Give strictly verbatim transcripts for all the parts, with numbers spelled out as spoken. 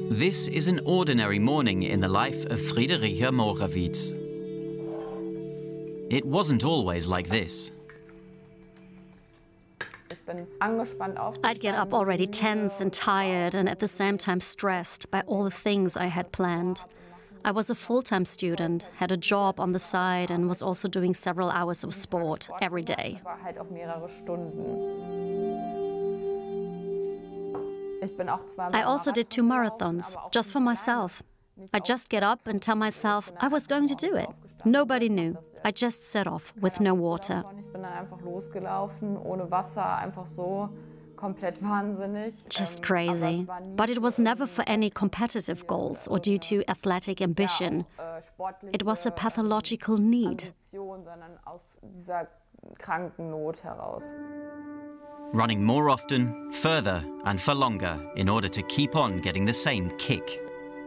This is an ordinary morning in the life of Friederike Morawitz. It wasn't always like this. I'd get up already tense and tired and at the same time stressed by all the things I had planned. I was a full-time student, had a job on the side and was also doing several hours of sport every day. I also did two marathons, just for myself. I just get up and tell myself I was going to do it. Nobody knew. I just set off with no water. Just crazy. But it was never for any competitive goals or due to athletic ambition. It was a pathological need. Running more often, further, and for longer in order to keep on getting the same kick.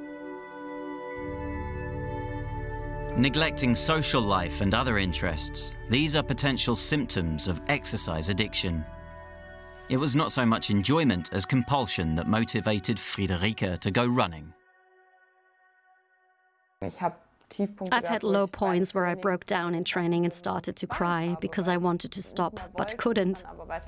Neglecting social life and other interests, these are potential symptoms of exercise addiction. It was not so much enjoyment as compulsion that motivated Friederike to go running. I've had low points where I broke down in training and started to cry because I wanted to stop, but couldn't.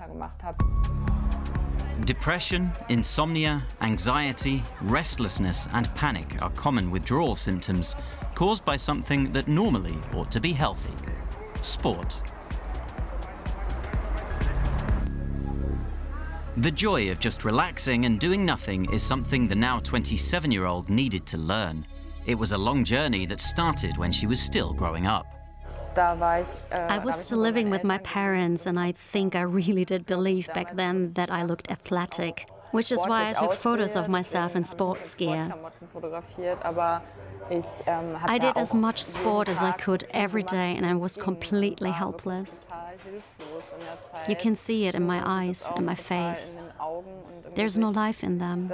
Depression, insomnia, anxiety, restlessness, and panic are common withdrawal symptoms caused by something that normally ought to be healthy: sport. The joy of just relaxing and doing nothing is something the now twenty-seven-year-old needed to learn. It was a long journey that started when she was still growing up. I was still living with my parents, and I think I really did believe back then that I looked athletic, which is why I took photos of myself in sports gear. I did as much sport as I could every day, and I was completely helpless. You can see it in my eyes and my face. There's no life in them.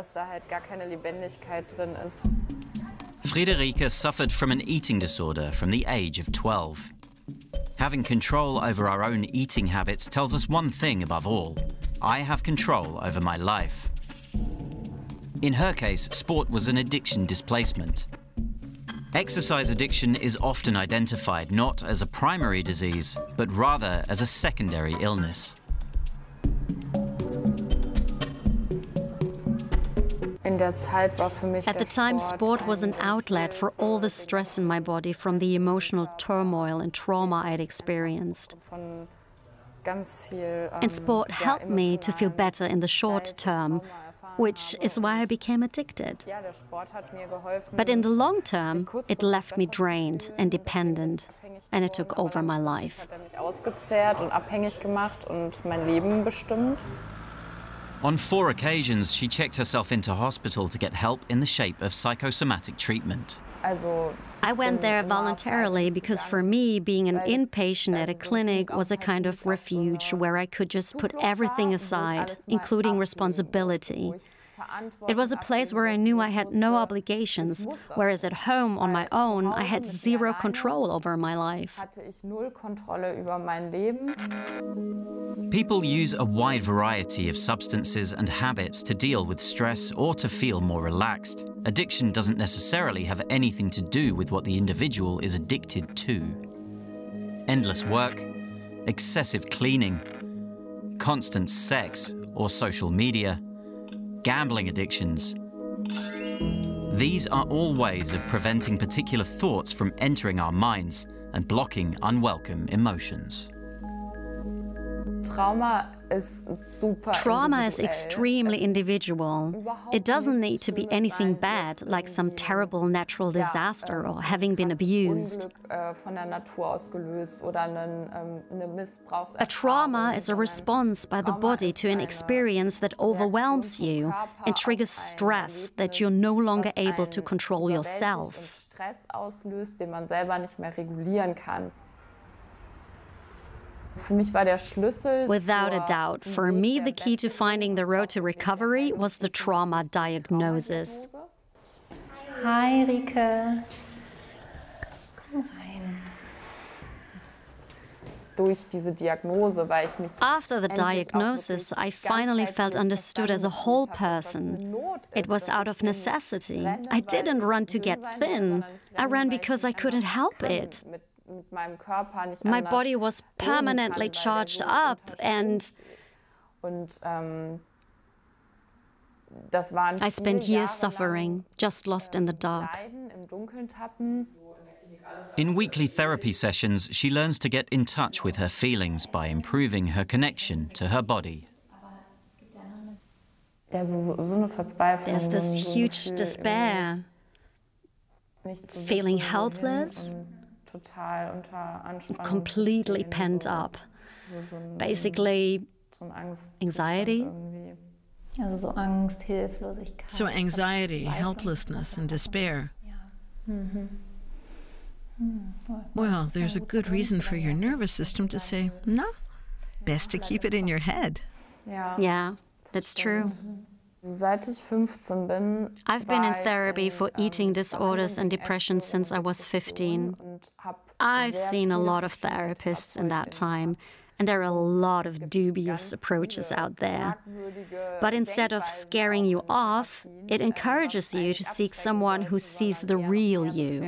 Friederike suffered from an eating disorder from the age of twelve. Having control over our own eating habits tells us one thing above all: I have control over my life. In her case, sport was an addiction displacement. Exercise addiction is often identified not as a primary disease, but rather as a secondary illness. At the time, sport was an outlet for all the stress in my body from the emotional turmoil and trauma I'd experienced. And sport helped me to feel better in the short term, which is why I became addicted. But in the long term, it left me drained and dependent, and it took over my life. On four occasions, she checked herself into hospital to get help in the shape of psychosomatic treatment. I went there voluntarily because for me, being an inpatient at a clinic was a kind of refuge where I could just put everything aside, including responsibility. It was a place where I knew I had no obligations, whereas at home on my own, I had zero control over my life. People use a wide variety of substances and habits to deal with stress or to feel more relaxed. Addiction doesn't necessarily have anything to do with what the individual is addicted to. Endless work, excessive cleaning, constant sex or social media, gambling addictions. These are all ways of preventing particular thoughts from entering our minds and blocking unwelcome emotions. Trauma is extremely individual. It doesn't need to be anything bad, like some terrible natural disaster or having been abused. A trauma is a response by the body to an experience that overwhelms you and triggers stress that you're no longer able to control yourself. Without a doubt, for me, the key to finding the road to recovery was the trauma diagnosis. Hi, Rike. Komm rein. After the diagnosis, I finally felt understood as a whole person. It was out of necessity. I didn't run to get thin. I ran because I couldn't help it. My body was permanently charged up, and I spent years suffering, just lost in the dark. In weekly therapy sessions, she learns to get in touch with her feelings by improving her connection to her body. There's this huge despair, feeling helpless, completely pent up. Basically, anxiety. So anxiety, helplessness, and despair. Well, there's a good reason for your nervous system to say, no, best to keep it in your head. Yeah, that's true. I've been in therapy for eating disorders and depression since I was fifteen. I've seen a lot of therapists in that time, and there are a lot of dubious approaches out there. But instead of scaring you off, it encourages you to seek someone who sees the real you.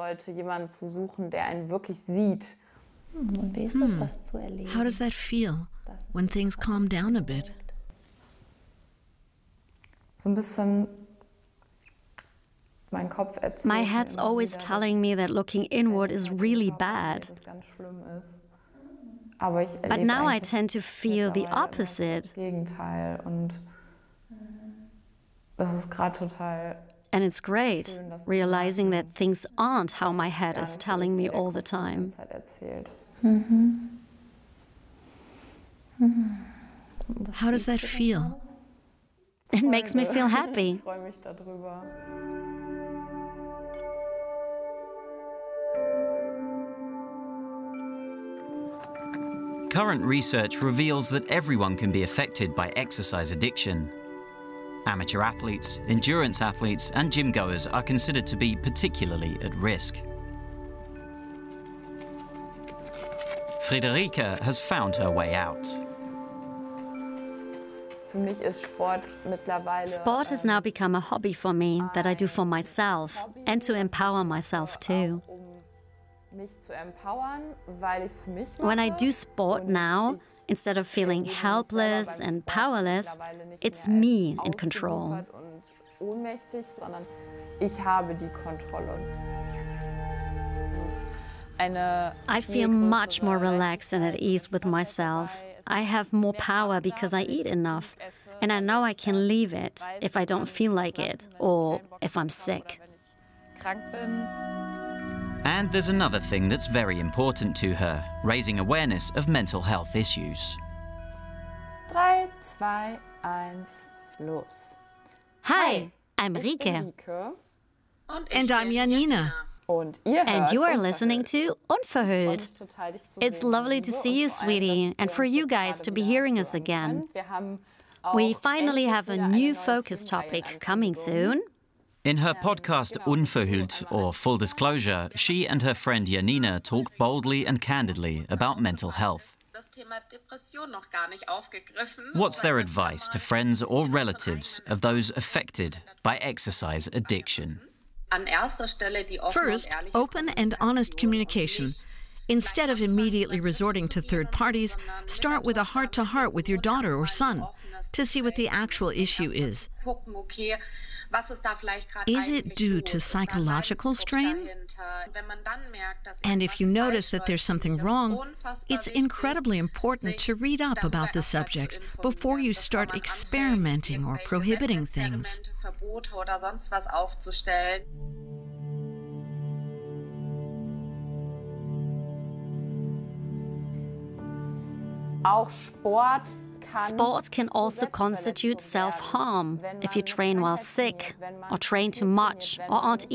Hmm. How does that feel when things calm down a bit? My head's always telling me that looking inward is really bad. But now I tend to feel the opposite. And it's great, realizing that things aren't how my head is telling me all the time. How does that feel? It makes me feel happy. Current research reveals that everyone can be affected by exercise addiction. Amateur athletes, endurance athletes, and gym goers are considered to be particularly at risk. Friederike has found her way out. Sport has now become a hobby for me that I do for myself and to empower myself too. When I do sport now, instead of feeling helpless and powerless, it's me in control. I feel much more relaxed and at ease with myself. I have more power because I eat enough, and I know I can leave it if I don't feel like it or if I'm sick. And there's another thing that's very important to her, raising awareness of mental health issues. Drei, zwei, eins, los. Hi, I'm Rike. And I'm Janina. And you are listening to Unverhüllt. It's lovely to see you, sweetie, and for you guys to be hearing us again. We finally have a new focus topic coming soon. In her podcast Unverhüllt, or Full Disclosure, she and her friend Janina talk boldly and candidly about mental health. What's their advice to friends or relatives of those affected by exercise addiction? First, open and honest communication. Instead of immediately resorting to third parties, start with a heart-to-heart with your daughter or son to see what the actual issue is. Is it due to psychological strain? And if you notice that there's something wrong, it's incredibly important to read up about the subject before you start experimenting or prohibiting things. Auch Sport Sport can also constitute self-harm if you train while sick, or train too much, or aren't